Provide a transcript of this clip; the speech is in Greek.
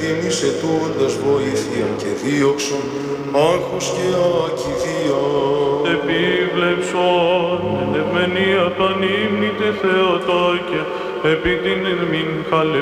δίνεις ετούντας βοήθειαν και δίωξον, άγχος και ακηδία. Επίβλεψον, εν ευμενία πανύμνητε Θεοτόκια, επί την μην